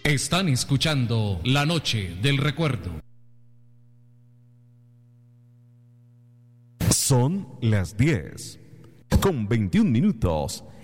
Están escuchando La Noche del Recuerdo. Son las 10:21 minutos